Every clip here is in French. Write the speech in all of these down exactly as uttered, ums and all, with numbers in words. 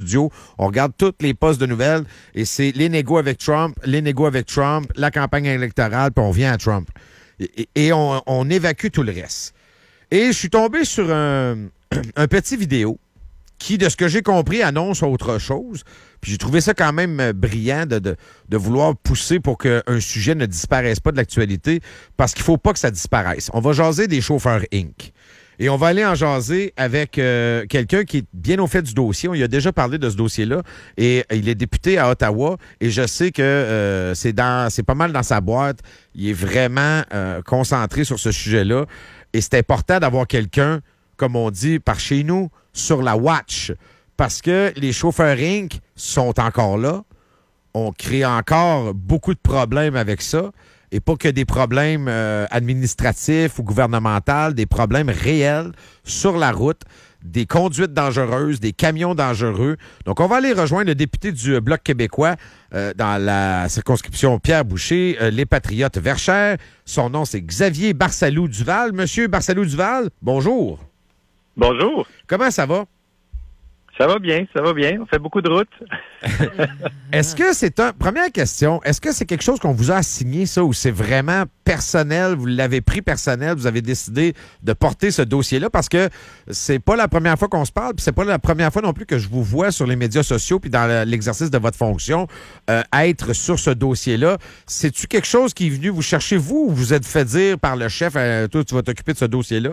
studio, on regarde toutes les postes de nouvelles et c'est les négos avec Trump, les négos avec Trump, la campagne électorale, puis on vient à Trump. Et, et on, on évacue tout le reste. Et je suis tombé sur un, un petit vidéo qui, de ce que j'ai compris, annonce autre chose. Puis j'ai trouvé ça quand même brillant de, de, de vouloir pousser pour qu'un sujet ne disparaisse pas de l'actualité, parce qu'il faut pas que ça disparaisse. On va jaser des chauffeurs incorporés. Et on va aller en jaser avec euh, quelqu'un qui est bien au fait du dossier. On y a déjà parlé de ce dossier-là. Et il est député à Ottawa. Et je sais que euh, c'est dans c'est pas mal dans sa boîte. Il est vraiment euh, concentré sur ce sujet-là. Et c'est important d'avoir quelqu'un, comme on dit par chez nous, sur la watch. Parce que les chauffeurs incorporés sont encore là. On crée encore beaucoup de problèmes avec ça. Et pas que des problèmes euh, administratifs ou gouvernementaux, des problèmes réels sur la route, des conduites dangereuses, des camions dangereux. Donc, on va aller rejoindre le député du Bloc québécois euh, dans la circonscription Pierre Boucher, euh, les Patriotes Verchères. Son nom, c'est Xavier Barsalou-Duval. Monsieur Barsalou-Duval, bonjour. Bonjour. Comment ça va? Ça va bien, ça va bien. On fait beaucoup de routes. Est-ce que c'est un... Première question, est-ce que c'est quelque chose qu'on vous a assigné, ça, ou c'est vraiment personnel, vous l'avez pris personnel, vous avez décidé de porter ce dossier-là? Parce que c'est pas la première fois qu'on se parle, puis c'est pas la première fois non plus que je vous vois sur les médias sociaux, puis dans l'exercice de votre fonction, euh, être sur ce dossier-là. C'est-tu quelque chose qui est venu vous chercher, vous, ou vous êtes fait dire par le chef, euh, toi, tu vas t'occuper de ce dossier-là?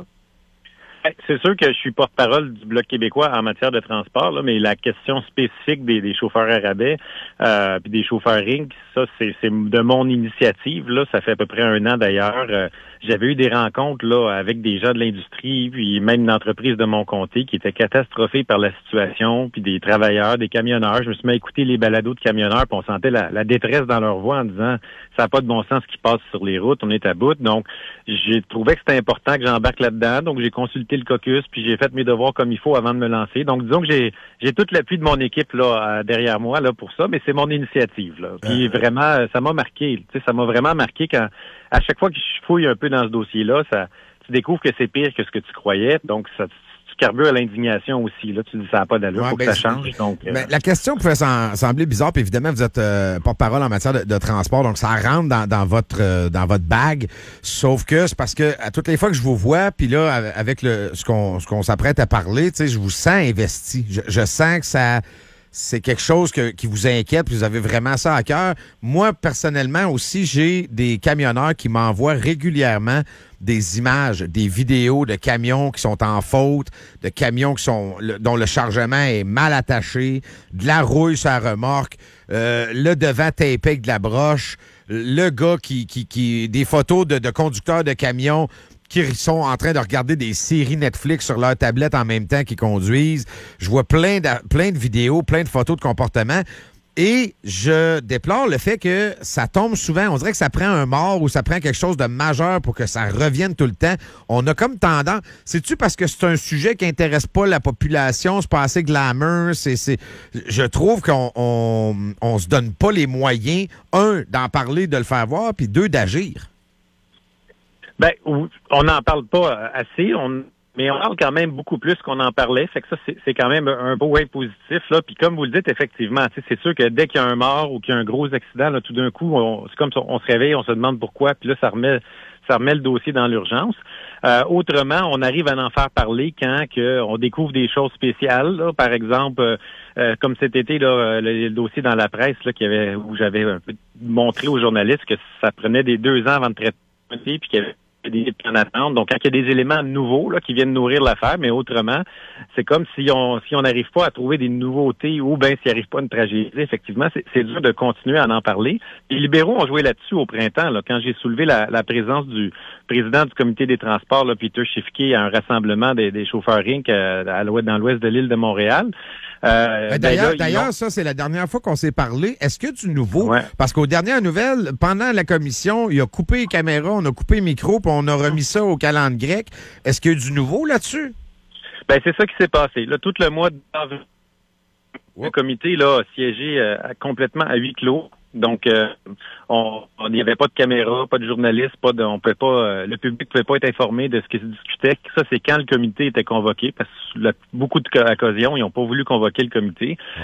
C'est sûr que je suis porte-parole du Bloc québécois en matière de transport, là, mais la question spécifique des, des chauffeurs à rabais euh, puis des chauffeurs ring, ça, c'est, c'est de mon initiative. Là, ça fait à peu près un an d'ailleurs. Euh, j'avais eu des rencontres là avec des gens de l'industrie, puis même une entreprise de mon comté qui était catastrophée par la situation, puis des travailleurs, des camionneurs. Je me suis mis à écouter les balados de camionneurs, puis on sentait la, la détresse dans leur voix en disant ça n'a pas de bon sens ce qui passe sur les routes, on est à bout. Donc, j'ai trouvé que c'était important que j'embarque là-dedans. Donc, j'ai consulté le caucus, puis j'ai fait mes devoirs comme il faut avant de me lancer. Donc, disons que j'ai j'ai tout l'appui de mon équipe là derrière moi là pour ça, mais c'est mon initiative là. Puis euh... vraiment, ça m'a marqué. Tu sais, ça m'a vraiment marqué quand à chaque fois que je fouille un peu dans ce dossier-là, ça tu découvres que c'est pire que ce que tu croyais. Donc, ça tu carbures à l'indignation aussi. Là, tu dis ça n'a pas d'allure, il ouais, faut ben, que ça change. Donc, euh... ben, la question pouvait sembler bizarre, puis évidemment, vous êtes euh, porte-parole en matière de, de transport, donc ça rentre dans, dans votre euh, dans votre bague. Sauf que c'est parce que à toutes les fois que je vous vois, puis là, avec le ce qu'on ce qu'on s'apprête à parler, tu sais, je vous sens investi. Je, je sens que ça c'est quelque chose que, qui vous inquiète, puis vous avez vraiment ça à cœur. Moi, personnellement aussi, j'ai des camionneurs qui m'envoient régulièrement des images, des vidéos de camions qui sont en faute, de camions qui sont le, dont le chargement est mal attaché, de la rouille sur la remorque, euh, le devant tapé avec de la broche, le gars qui... qui, qui des photos de, de conducteurs de camions qui sont en train de regarder des séries Netflix sur leur tablette en même temps qu'ils conduisent. Je vois plein de, plein de vidéos, plein de photos de comportement. Et je déplore le fait que ça tombe souvent. On dirait que ça prend un mort ou ça prend quelque chose de majeur pour que ça revienne tout le temps. On a comme tendance... C'est-tu parce que c'est un sujet qui intéresse pas la population? C'est pas assez glamour? C'est, c'est... Je trouve qu'on on, on se donne pas les moyens, un, d'en parler, de le faire voir, puis deux, d'agir. Ben, on n'en parle pas assez, on, mais on parle quand même beaucoup plus qu'on en parlait. Fait que ça, c'est, c'est quand même un beau way positif, là. Puis comme vous le dites, effectivement, c'est sûr que dès qu'il y a un mort ou qu'il y a un gros accident, là, tout d'un coup, on, c'est comme ça, on se réveille, on se demande pourquoi, puis là, ça remet, ça remet le dossier dans l'urgence. Euh, autrement, on arrive à en faire parler quand que on découvre des choses spéciales, là. Par exemple, euh, comme cet été, là, le, le dossier dans la presse, là, qui avait, où j'avais un peu montré aux journalistes que ça prenait des deux ans avant de traiter, puis qu'il y avait des en attente. Donc, quand il y a des éléments nouveaux là qui viennent nourrir l'affaire, mais autrement, c'est comme si on si on n'arrive pas à trouver des nouveautés ou bien s'il n'arrive pas à une tragédie, effectivement, c'est, c'est dur de continuer à en parler. Les libéraux ont joué là-dessus au printemps, là, quand j'ai soulevé la, la présence du président du comité des transports, là, Peter Schiffke, à un rassemblement des, des chauffeurs Inc à l'ouest, dans l'ouest de l'île de Montréal. Euh, d'ailleurs, ben là, d'ailleurs ont... ça, c'est la dernière fois qu'on s'est parlé. Est-ce qu'il y a du nouveau? Ouais. Parce qu'aux dernières nouvelles, pendant la commission, il a coupé les caméras, on a coupé les micros, puis on a remis ça au calendrier grec. Est-ce qu'il y a du nouveau là-dessus? Ben, c'est ça qui s'est passé. Là, tout le mois d'avril, le comité là, a siégé euh, complètement à huis clos. Donc, euh, on n'y avait pas de caméra, pas de journalistes, pas de, on peut pas, euh, le public pouvait pas être informé de ce qui se discutait. Ça, c'est quand le comité était convoqué, parce que la, beaucoup de occasions, ils n'ont pas voulu convoquer le comité.